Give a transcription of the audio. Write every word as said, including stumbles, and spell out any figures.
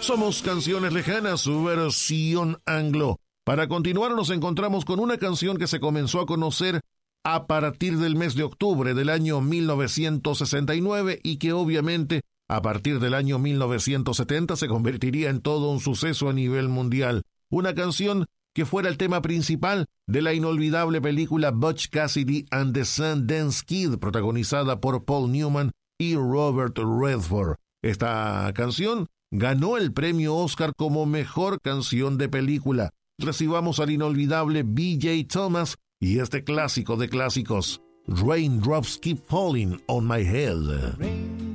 Somos Canciones Lejanas, su versión anglo. Para continuar nos encontramos con una canción que se comenzó a conocer a partir del mes de octubre del año mil novecientos sesenta y nueve y que obviamente a partir del año mil novecientos setenta se convertiría en todo un suceso a nivel mundial. Una canción que fuera el tema principal de la inolvidable película Butch Cassidy and the Sundance Kid, protagonizada por Paul Newman y Robert Redford. Esta canción ganó el premio Oscar como mejor canción de película. Recibamos al inolvidable B J Thomas y este clásico de clásicos, Raindrops Keep Falling on My Head.